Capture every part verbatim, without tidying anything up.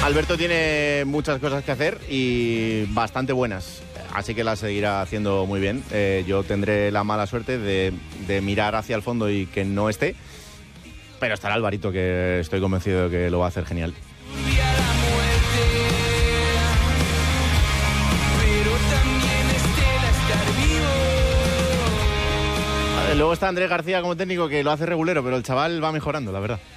Alberto tiene muchas cosas que hacer y bastante buenas, así que las seguirá haciendo muy bien. Eh, yo tendré la mala suerte de, de mirar hacia el fondo y que no esté, pero estará Alvarito, que estoy convencido de que lo va a hacer genial. Luego está Andrés García como técnico, que lo hace regulero, pero el chaval va mejorando, la verdad.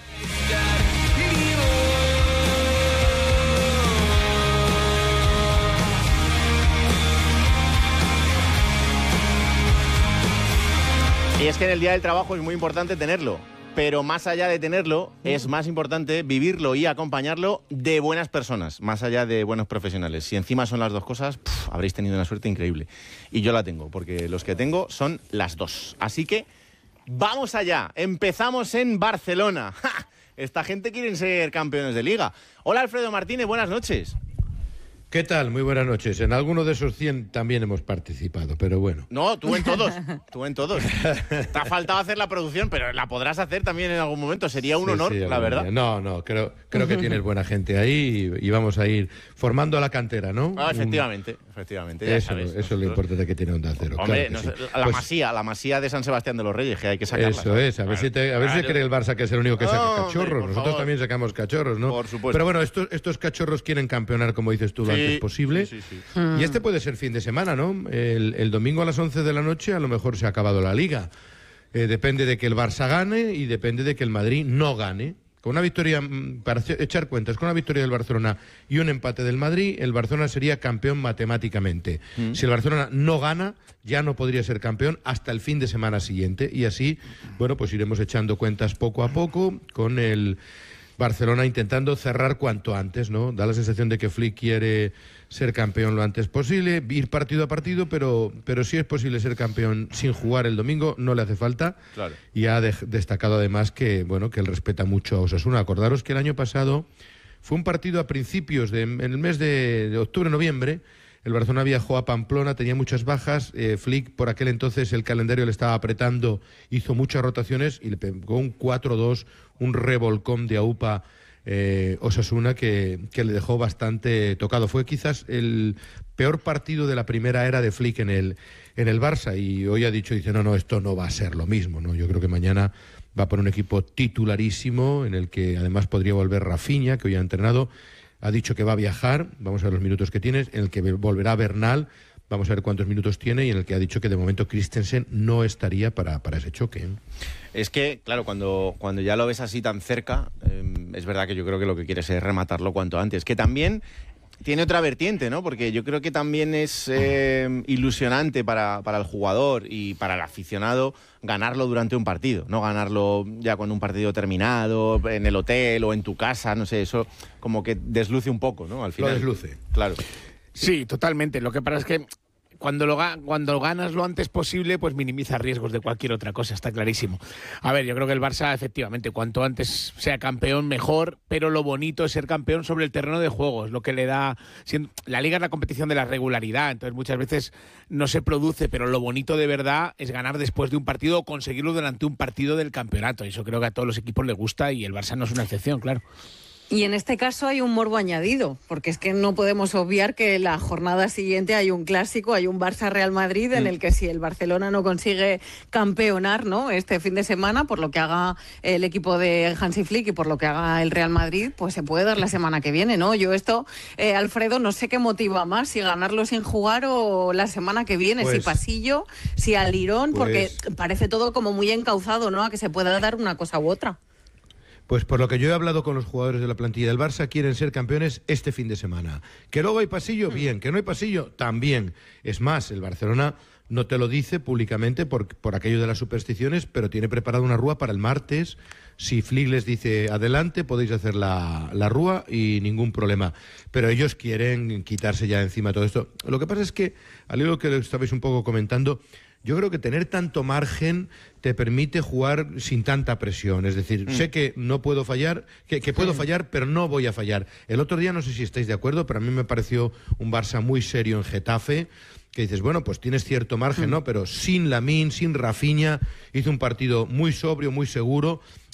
Y es que en el día del trabajo es muy importante tenerlo, pero más allá de tenerlo, es más importante vivirlo y acompañarlo de buenas personas, más allá de buenos profesionales. Si encima son las dos cosas, pff, habréis tenido una suerte increíble. Y yo la tengo, porque los que tengo son las dos. Así que vamos allá, empezamos en Barcelona. ¡Ja! Esta gente quiere ser campeones de Liga. Hola Alfredo Martínez, buenas noches. ¿Qué tal? Muy buenas noches. En alguno de esos cien también hemos participado, pero bueno. No, tú en todos, tú en todos. Te ha faltado hacer la producción, pero la podrás hacer también en algún momento. Sería un sí, honor, sí, la verdad. No, no, creo, creo que tienes buena gente ahí y, y vamos a ir formando la cantera, ¿no? Ah, efectivamente, Un... efectivamente. Ya eso sabes, eso es lo importante que tiene Onda Cero. Hombre, claro no, sí. la pues, masía, la masía de San Sebastián de los Reyes, que hay que sacarla. Eso ¿sabes? es, a ver si te, a ver si cree el Barça que es el único que saca no, cachorros. Nosotros favor. también sacamos cachorros, ¿no? Por supuesto. Pero bueno, estos, estos cachorros quieren campeonar, como dices tú, lo sí, antes posible. Sí, sí, sí. Y este puede ser fin de semana, ¿no? El, el domingo a las once de la noche a lo mejor se ha acabado la Liga. Eh, depende de que el Barça gane y depende de que el Madrid no gane. Con una victoria, para echar cuentas, con una victoria del Barcelona y un empate del Madrid, el Barcelona sería campeón matemáticamente. Mm. Si el Barcelona no gana, ya no podría ser campeón hasta el fin de semana siguiente. Y así, bueno, pues iremos echando cuentas poco a poco con el Barcelona intentando cerrar cuanto antes, ¿no? Da la sensación de que Flick quiere ser campeón lo antes posible, ir partido a partido, pero, pero si es posible ser campeón sin jugar el domingo, no le hace falta. Claro. Y ha de, destacado además que, bueno, que él respeta mucho a Osasuna. Acordaros que el año pasado fue un partido a principios, de, en el mes de, de octubre, noviembre. El Barcelona viajó a Pamplona, tenía muchas bajas. Eh, Flick, por aquel entonces, el calendario le estaba apretando, hizo muchas rotaciones y le pegó un cuatro dos, un revolcón de AUPA eh, Osasuna que, que le dejó bastante tocado. Fue quizás el peor partido de la primera era de Flick en el, en el Barça y hoy ha dicho, dice, no, no, esto no va a ser lo mismo, ¿no? Yo creo que mañana va a poner un equipo titularísimo en el que además podría volver Rafinha, que hoy ha entrenado. Ha dicho que va a viajar, vamos a ver los minutos que tienes, en el que volverá Bernal, vamos a ver cuántos minutos tiene, y en el que ha dicho que de momento Christensen no estaría para, para ese choque. Es que, claro, cuando, cuando ya lo ves así tan cerca, eh, es verdad que yo creo que lo que quieres es rematarlo cuanto antes. Que también tiene otra vertiente, ¿no? Porque yo creo que también es eh, ilusionante para, para el jugador y para el aficionado ganarlo durante un partido, no ganarlo ya con un partido terminado, en el hotel o en tu casa, no sé, eso como que desluce un poco, ¿no? Al final. Lo desluce. Claro. Sí, totalmente. Lo que pasa es que cuando lo, cuando ganas lo antes posible, pues minimiza riesgos de cualquier otra cosa, está clarísimo. A ver, yo creo que el Barça, efectivamente, cuanto antes sea campeón, mejor, pero lo bonito es ser campeón sobre el terreno de juego, es lo que le da... La Liga es la competición de la regularidad, entonces muchas veces no se produce, pero lo bonito de verdad es ganar después de un partido o conseguirlo durante un partido del campeonato. Eso creo que a todos los equipos les gusta y el Barça no es una excepción, claro. Y en este caso hay un morbo añadido, porque es que no podemos obviar que la jornada siguiente hay un clásico, hay un Barça-Real Madrid en el que si el Barcelona no consigue campeonar, ¿no?, este fin de semana, por lo que haga el equipo de Hansi Flick y por lo que haga el Real Madrid, pues se puede dar la semana que viene, ¿no? Yo esto, eh, Alfredo, no sé qué motiva más, si ganarlo sin jugar o la semana que viene, pues, si pasillo, si al Lirón, pues, porque parece todo como muy encauzado, ¿no?, a que se pueda dar una cosa u otra. Pues por lo que yo he hablado con los jugadores de la plantilla del Barça, quieren ser campeones este fin de semana. ¿Que luego hay pasillo? Bien. ¿Que no hay pasillo? También. Es más, el Barcelona no te lo dice públicamente por, por aquello de las supersticiones, pero tiene preparada una rúa para el martes. Si Flick les dice adelante, podéis hacer la, la rúa y ningún problema. Pero ellos quieren quitarse ya encima todo esto. Lo que pasa es que, al hilo que estabais un poco comentando, yo creo que tener tanto margen te permite jugar sin tanta presión. Es decir, mm. sé que no puedo fallar, que, que puedo fallar, pero no voy a fallar. El otro día, no sé si estáis de acuerdo, pero a mí me pareció un Barça muy serio en Getafe, que dices, bueno, pues tienes cierto margen, mm. ¿no? Pero sin Lamine, sin Rafinha, hizo un partido muy sobrio, muy seguro.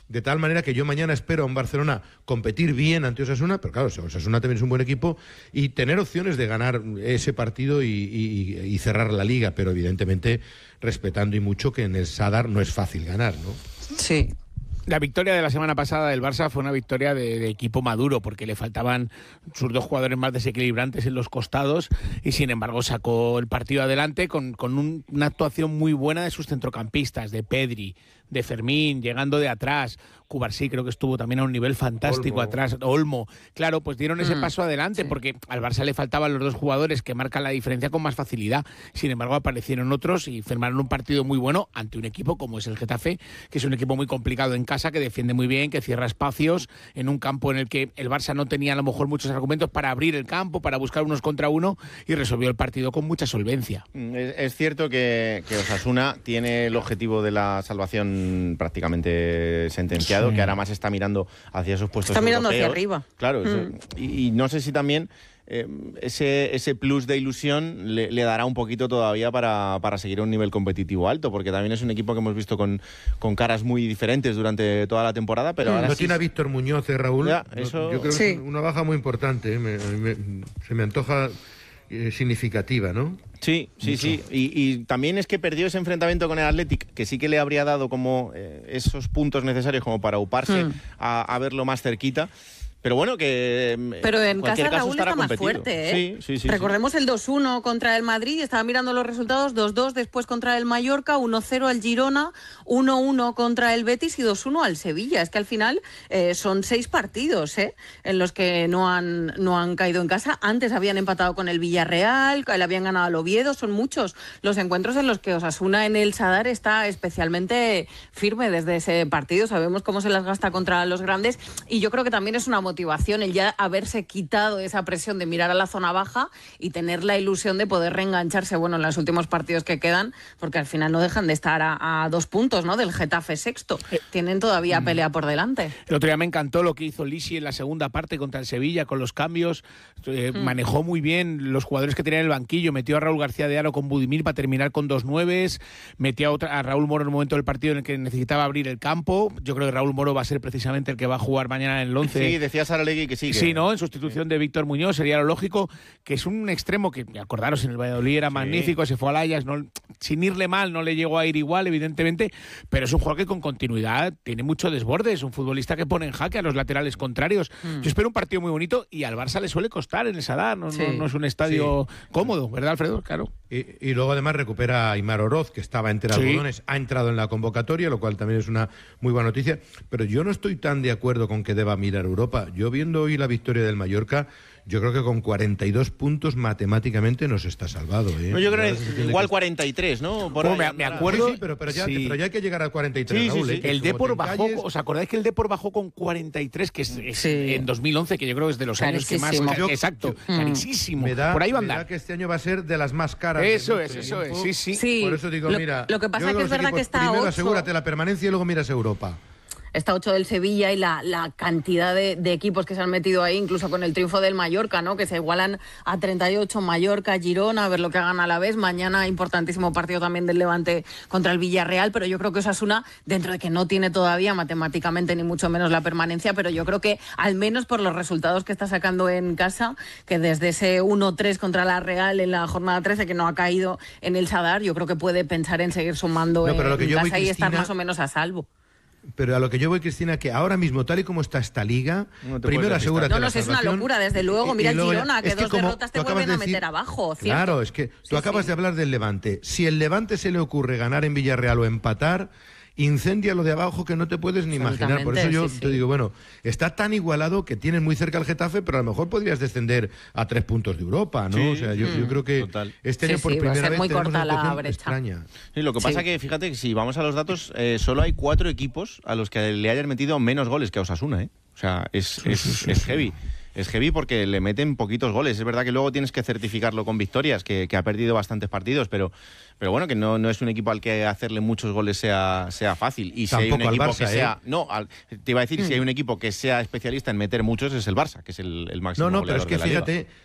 de tal manera que yo mañana espero a un Barcelona competir bien ante Osasuna, pero claro, Osasuna también es un buen equipo, y tener opciones de ganar ese partido y, y, y cerrar la Liga, pero evidentemente respetando y mucho que en el Sadar no es fácil ganar, ¿no? Sí. La victoria de la semana pasada del Barça fue una victoria de, de equipo maduro, porque le faltaban sus dos jugadores más desequilibrantes en los costados y sin embargo sacó el partido adelante con, con un, una actuación muy buena de sus centrocampistas, de Pedri, de Fermín, llegando de atrás. Cubarsí creo que estuvo también a un nivel fantástico Olmo. atrás. Olmo, claro, pues dieron ese Mm, paso adelante sí. porque al Barça le faltaban los dos jugadores que marcan la diferencia con más facilidad. Sin embargo, aparecieron otros y firmaron un partido muy bueno ante un equipo como es el Getafe, que es un equipo muy complicado en casa, que defiende muy bien, que cierra espacios en un campo en el que el Barça no tenía a lo mejor muchos argumentos para abrir el campo, para buscar unos contra uno, y resolvió el partido con mucha solvencia. Es, es cierto que, que Osasuna tiene el objetivo de la salvación prácticamente sentenciado, Sí. que ahora más está mirando hacia esos puestos Está mirando hacia europeos. arriba. Claro, eso- Mm. y, y no sé si también eh, ese, ese plus de ilusión le, le dará un poquito todavía para, para seguir a un nivel competitivo alto, porque también es un equipo que hemos visto con, con caras muy diferentes durante toda la temporada, pero ahora No sí- tiene a Víctor Muñoz, ¿eh, Raúl? Ya, No, eso- Yo creo Sí. que es una baja muy importante, ¿eh? Me- a mí me- se me antoja eh, significativa, ¿no? Sí, sí, sí. Y, y también es que perdió ese enfrentamiento con el Athletic, que sí que le habría dado como eh, esos puntos necesarios como para uparse Hmm. a, a verlo más cerquita. Pero bueno, que mm, Pero en cualquier casa caso Raúl estará está más competido. fuerte, ¿eh? Sí, sí, sí. Recordemos el dos uno contra el Madrid, estaba mirando los resultados, dos dos después contra el Mallorca, uno cero al Girona, uno uno contra el Betis y dos uno al Sevilla. Es que al final eh, son seis partidos ¿eh? en los que no han, no han caído en casa. Antes habían empatado con el Villarreal, le habían ganado al Oviedo, son muchos los encuentros en los que Osasuna en el Sadar está especialmente firme desde ese partido. Sabemos cómo se las gasta contra los grandes y yo creo que también es una motivación el ya haberse quitado esa presión de mirar a la zona baja y tener la ilusión de poder reengancharse, bueno, en los últimos partidos que quedan, porque al final no dejan de estar a, a dos puntos, ¿no? Del Getafe sexto. Tienen todavía pelea por delante. El otro día me encantó lo que hizo Lisi en la segunda parte contra el Sevilla con los cambios. Eh, mm. Manejó muy bien los jugadores que tenía en el banquillo. Metió a Raúl García de Haro con Budimir para terminar con dos nueves. Metió a, otra, a Raúl Moro en un momento del partido en el que necesitaba abrir el campo. Yo creo que Raúl Moro va a ser precisamente el que va a jugar mañana en el once. Sí, decía Saralegui que sí. Que... Sí, ¿no? En sustitución de Víctor Muñoz sería lo lógico, que es un extremo que, acordaros, en el Valladolid era sí. magnífico, se fue al Ajax, no, sin irle mal, no le llegó a ir igual, evidentemente, pero es un jugador que con continuidad tiene mucho desborde, es un futbolista que pone en jaque a los laterales contrarios. Mm. Yo espero un partido muy bonito y al Barça le suele costar en el Sadar, no, sí. no, no es un estadio sí. cómodo, ¿verdad, Alfredo? Claro. Y, y luego además recupera a Aimar Oroz, que estaba entre algodones, sí. ha entrado en la convocatoria, lo cual también es una muy buena noticia, pero yo no estoy tan de acuerdo con que deba mirar Europa. Yo viendo hoy la victoria del Mallorca, yo creo que con cuarenta y dos puntos matemáticamente nos está salvado. ¿eh? No, yo creo que igual cuarenta y tres, ¿no? Por ahí, me, me acuerdo. Sí, sí, pero, pero, ya, sí. pero ya hay que llegar a cuarenta y tres, sí, Raúl. Sí, sí. ¿eh? El Depor bajó, ¿os acordáis que el Depor bajó con cuarenta y tres, que es, es sí. en dos mil once, que yo creo que es de los años que más... Yo, exacto, yo, carísimo. Me da, Por ahí va a me andar. da que este año va a ser de las más caras. Eso es, eso tiempo. es, sí, sí, sí. Por eso digo, lo, mira... Lo que pasa es que es verdad equipos, que está primero ocho... asegúrate la permanencia y luego miras Europa. Está ocho del Sevilla y la, la cantidad de, de equipos que se han metido ahí, incluso con el triunfo del Mallorca, ¿no? Que se igualan a treinta y ocho, Mallorca, Girona, a ver lo que hagan a la vez. Mañana importantísimo partido también del Levante contra el Villarreal, pero yo creo que Osasuna, dentro de que no tiene todavía matemáticamente ni mucho menos la permanencia, pero yo creo que al menos por los resultados que está sacando en casa, que desde ese uno tres contra la Real en la jornada trece, que no ha caído en el Sadar, yo creo que puede pensar en seguir sumando no, pero lo que en yo casa voy, y estar Cristina... más o menos a salvo. Pero a lo que yo voy, Cristina, que ahora mismo, tal y como está esta liga, no primero asegúrate No, no, la es una locura, desde luego. Mira el Girona, que, que dos derrotas te vuelven a meter abajo. ¿cierto? Claro, es que tú sí, acabas sí. de hablar del Levante. Si el Levante se le ocurre ganar en Villarreal o empatar, incendia lo de abajo que no te puedes ni imaginar. Por eso yo sí, te sí. digo, bueno, está tan igualado que tienes muy cerca al Getafe, pero a lo mejor podrías descender a tres puntos de Europa, ¿no? Sí, o sea, yo, mm. yo creo que Total. este año sí, por sí, primera vez muy tenemos corta una la brecha. extraña. Sí, lo que pasa sí. que, fíjate, que si vamos a los datos, eh, solo hay cuatro equipos a los que le hayan metido menos goles que a Osasuna, ¿eh? O sea, es, sí, es, sí, sí, es sí. heavy. Es heavy porque le meten poquitos goles. Es verdad que luego tienes que certificarlo con victorias, que, que ha perdido bastantes partidos, pero, pero bueno, que no, no es un equipo al que hacerle muchos goles sea, sea fácil. Y si Tampoco hay un equipo al Barça, que sea... ¿eh? No, al, te iba a decir, mm. si hay un equipo que sea especialista en meter muchos, es el Barça, que es el, el máximo No, no, goleador pero es que de la fíjate... Liga.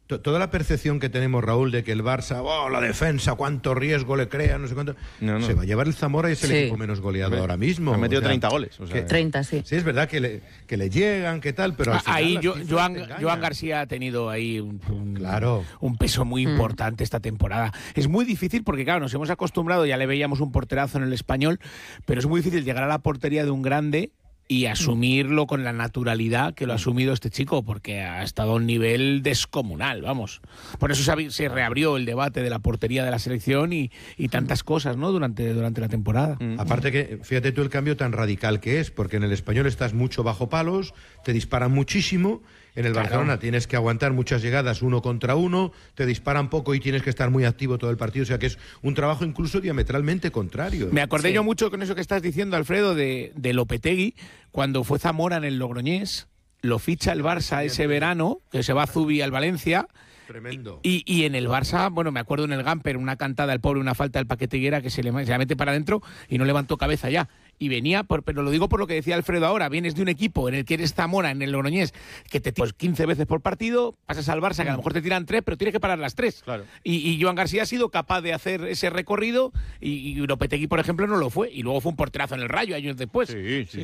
toda la percepción que tenemos, Raúl, de que el Barça, oh, la defensa, cuánto riesgo le crea, no sé cuánto, no, no. se va a llevar el Zamora y es el sí. equipo menos goleado ahora mismo. Ha metido o sea, treinta goles. O sea, que, treinta, sí. Sí, es verdad que le, que le llegan, qué tal, pero al final ahí yo, Joan, Joan García ha tenido ahí un, un, claro. un peso muy importante mm. esta temporada. Es muy difícil porque, claro, nos hemos acostumbrado, ya le veíamos un porterazo en el Español, pero es muy difícil llegar a la portería de un grande y asumirlo con la naturalidad que lo ha asumido este chico, porque ha estado a un nivel descomunal, vamos. Por eso se, se reabrió el debate de la portería de la selección y, y tantas cosas, ¿no?, durante, durante la temporada. Mm. Aparte que, fíjate tú el cambio tan radical que es, porque en el Español estás mucho bajo palos, te disparan muchísimo. En el claro. Barcelona tienes que aguantar muchas llegadas uno contra uno, te disparan poco y tienes que estar muy activo todo el partido. O sea que es un trabajo incluso diametralmente contrario. Me acordé sí. yo mucho con eso que estás diciendo, Alfredo, de, de Lopetegui, cuando fue Zamora en el Logroñés, lo ficha el Barça ese verano, que se va a Zubi al Valencia. Tremendo. Y, y en el Barça, bueno, me acuerdo en el Gamper, una cantada al pobre, una falta del Paquetiguera que se le, se la mete para adentro y no levantó cabeza ya. Y venía, por, pero lo digo por lo que decía Alfredo ahora, vienes de un equipo en el que eres Zamora, en el Logroñés, que te tiras quince veces por partido, pasas al Barça, que a lo mejor te tiran tres, pero tienes que parar las tres. Claro. Y, y Joan García ha sido capaz de hacer ese recorrido y, y Lopetegui, por ejemplo, no lo fue. Y luego fue un porterazo en el Rayo años después. Sí, sí.